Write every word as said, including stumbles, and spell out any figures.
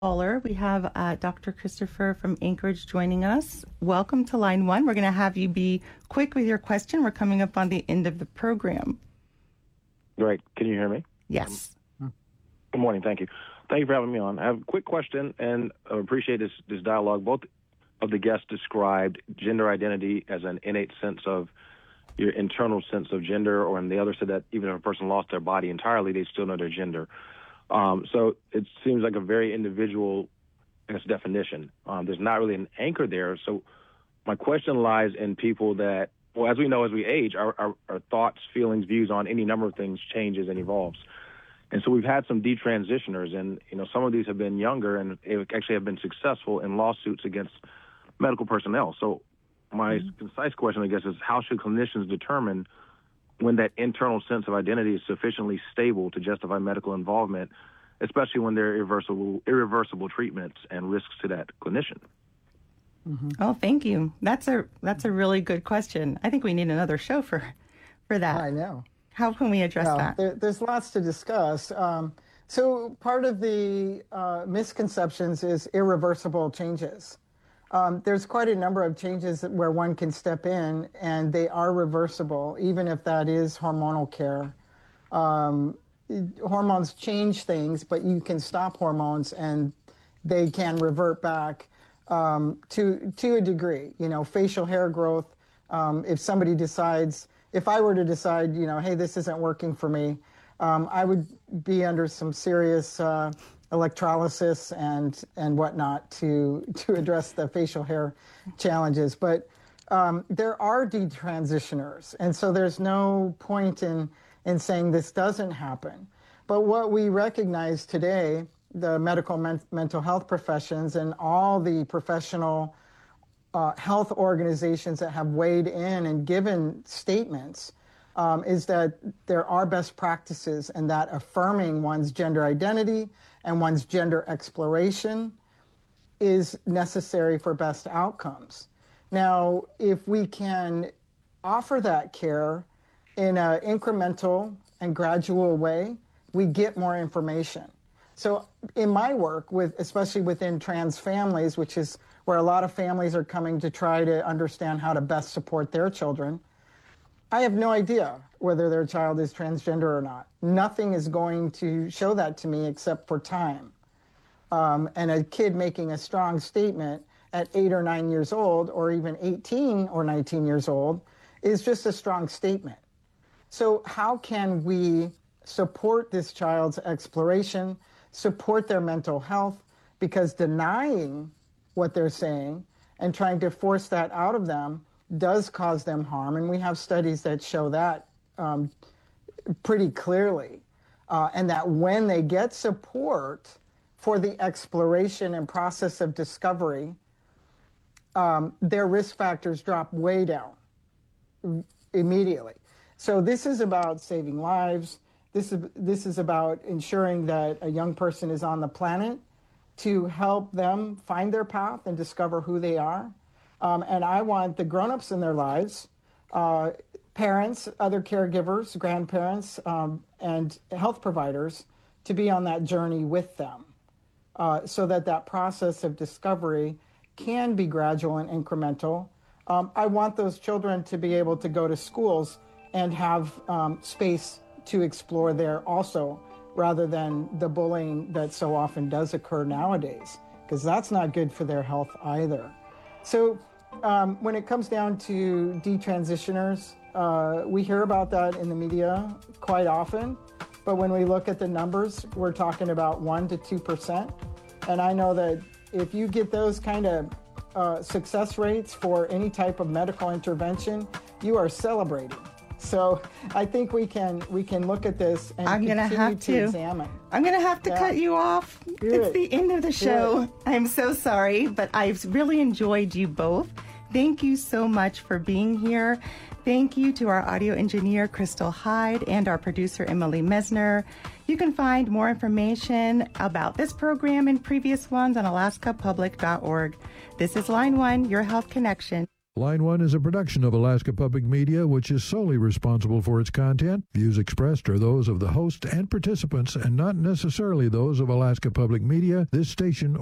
caller. We have uh, Doctor Christopher from Anchorage joining us. Welcome to line one. We're going to have you be quick with your question. We're coming up on the end of the program. Great. Can you hear me? Yes. Um, good morning. Thank you. Thank you for having me on. I have a quick question, and I appreciate this, this dialogue. Both of the guests described gender identity as an innate sense of your internal sense of gender, or and the other said that even if a person lost their body entirely, they still know their gender. Um, so it seems like a very individual, I guess, definition. Um, there's not really an anchor there. So my question lies in people that, well, as we know, as we age, our, our, our thoughts, feelings, views on any number of things changes and evolves. And so we've had some detransitioners, and you know some of these have been younger and actually have been successful in lawsuits against medical personnel. So my mm-hmm. concise question, I guess, is how should clinicians determine when that internal sense of identity is sufficiently stable to justify medical involvement, especially when there are irreversible, irreversible treatments and risks to that clinician? Mm-hmm. Oh, thank you. That's a that's a really good question. I think we need another show for for that. I know. How can we address well, that? There, there's lots to discuss. Um, so part of the uh, misconceptions is irreversible changes. Um, there's quite a number of changes where one can step in, and they are reversible, even if that is hormonal care. Um, hormones change things, but you can stop hormones, and they can revert back um, to to a degree. You know, facial hair growth. Um, if somebody decides, if I were to decide, you know, hey, this isn't working for me, um, I would be under some serious Uh, electrolysis and and whatnot to to address the facial hair challenges. But um, there are detransitioners, and so there's no point in in saying this doesn't happen. But what we recognize today, the medical men- mental health professions and all the professional uh, health organizations that have weighed in and given statements, um, is that there are best practices, and that affirming one's gender identity and one's gender exploration is necessary for best outcomes. Now, if we can offer that care in an incremental and gradual way, we get more information. So in my work, with especially within trans families, which is where a lot of families are coming to try to understand how to best support their children, I have no idea whether their child is transgender or not. Nothing is going to show that to me except for time. Um, and a kid making a strong statement at eight or nine years old, or even eighteen or nineteen years old, is just a strong statement. So how can we support this child's exploration, support their mental health? Because denying what they're saying and trying to force that out of them does cause them harm, and we have studies that show that um, pretty clearly. Uh, and that when they get support for the exploration and process of discovery, um, their risk factors drop way down immediately. So this is about saving lives. This is this is about ensuring that a young person is on the planet to help them find their path and discover who they are. Um, and I want the grown-ups in their lives, uh, parents, other caregivers, grandparents, um, and health providers to be on that journey with them, uh, so that that process of discovery can be gradual and incremental. Um, I want those children to be able to go to schools and have um, space to explore there also, rather than the bullying that so often does occur nowadays, because that's not good for their health either. So um, when it comes down to detransitioners, uh, we hear about that in the media quite often, but when we look at the numbers, we're talking about one to two percent. And I know that if you get those kind of uh, success rates for any type of medical intervention, you are celebrating. So I think we can we can look at this and I'm gonna continue have to, to examine. I'm going to have to Yeah. cut you off. Do it's it. the end of the show. it. I'm so sorry, but I've really enjoyed you both. Thank you so much for being here. Thank you to our audio engineer, Crystal Hyde, and our producer, Emily Mesner. You can find more information about this program and previous ones on alaska public dot org. This is Line One, your health connection. Line One is a production of Alaska Public Media, which is solely responsible for its content. Views expressed are those of the host and participants and not necessarily those of Alaska Public Media, this station,